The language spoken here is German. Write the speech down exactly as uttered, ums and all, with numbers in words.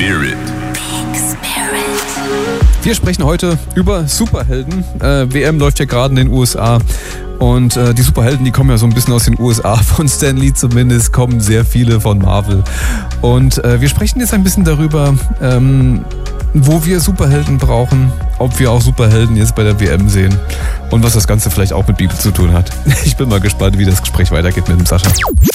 Spirit. Wir sprechen heute über Superhelden. Äh, W M läuft ja gerade in den U S A. Und äh, die Superhelden, die kommen ja so ein bisschen aus den U S A. Von Stan Lee zumindest kommen sehr viele von Marvel. Und äh, wir sprechen jetzt ein bisschen darüber, ähm, wo wir Superhelden brauchen, ob wir auch Superhelden jetzt bei der W M sehen und was das Ganze vielleicht auch mit Bibel zu tun hat. Ich bin mal gespannt, wie das Gespräch weitergeht mit dem Sascha.